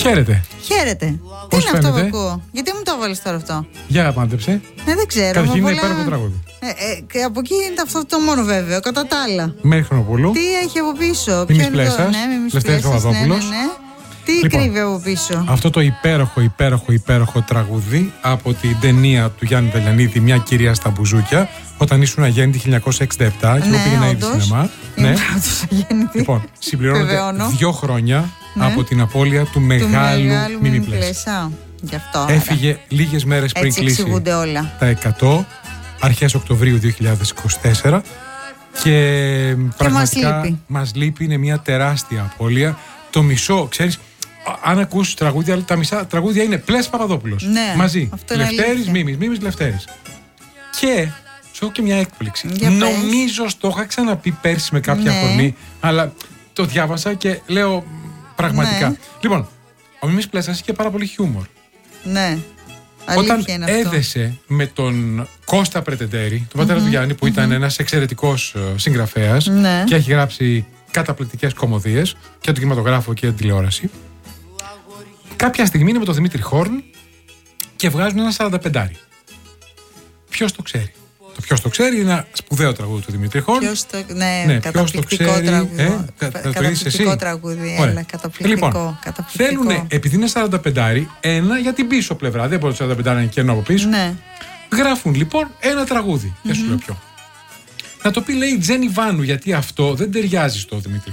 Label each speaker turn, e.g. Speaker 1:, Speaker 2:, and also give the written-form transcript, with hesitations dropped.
Speaker 1: Χαίρετε.
Speaker 2: Χαίρετε. Τι είναι αυτό που ακούω? Γιατί μου το έβαλες τώρα αυτό?
Speaker 1: Για μάντεψε.
Speaker 2: Δεν ξέρω.
Speaker 1: Καταρχήν είναι υπέροχο τραγούδι.
Speaker 2: Και από εκεί είναι αυτό το μόνο βέβαιο. Κατά τα άλλα.
Speaker 1: Μέρη Χρονοπούλου.
Speaker 2: Τι έχει από πίσω?
Speaker 1: Μίμης Πλέσας. Λευτέρης Παπαδόπουλος.
Speaker 2: Τι λοιπόν, κρύβει από πίσω?
Speaker 1: Αυτό το υπέροχο τραγούδι από την ταινία του Γιάννη Τελιανίδη, Μια κυρία στα μπουζούκια, όταν ήσουν αγέννητη 1967 και εγώ πήγαινα ήδη σινεμά.
Speaker 2: Ναι.
Speaker 1: Λοιπόν, συμπληρώνονται 2 χρόνια από την απώλεια του μεγάλου Μίμη Πλέσα. Έφυγε λίγες μέρες πριν κλείσει τα 100, αρχές Οκτωβρίου 2024. Και πραγματικά μας λείπει, είναι μια τεράστια απώλεια. Το μισό, ξέρεις, αν ακούσεις τραγούδια, τα μισά τραγούδια είναι Πλέσας Παπαδόπουλος.
Speaker 2: Ναι,
Speaker 1: μαζί. Λευτέρης, Μίμης, Λευτέρης. Και σου έχω και μια έκπληξη. Νομίζω το είχα ξαναπεί πέρσι με κάποια αφορμή, αλλά το διάβασα και λέω πραγματικά. Ναι. Λοιπόν, ο Μίμης Πλέσας είχε πάρα πολύ χιούμορ.
Speaker 2: Ναι.
Speaker 1: Όταν έδεσε με τον Κώστα Πρετεντέρη, τον πατέρα του Γιάννη, που ήταν ένας εξαιρετικός συγγραφέας και έχει γράψει καταπληκτικές κωμωδίες και τον κινηματογράφο και την τηλεόραση, κάποια στιγμή είναι με τον Δημήτρη Χόρν και βγάζουν ένα 45. Ποιος το ξέρει? Το ποιος το ξέρει είναι ένα σπουδαίο τραγούδι του Δημήτρη Χόρν.
Speaker 2: Καταπληκτικό τραγούδι. Καταπληκτικό τραγούδι.
Speaker 1: Λοιπόν, θέλουν, επειδή είναι 45, ένα για την πίσω πλευρά. Δεν μπορεί το 45 να είναι κενό από πίσω. Γράφουν λοιπόν ένα τραγούδι. Δεν σου λέω ποιο. Να το πει, λέει, Τζένι Βάνου, γιατί αυτό δεν ταιριάζει στο Δημήτρη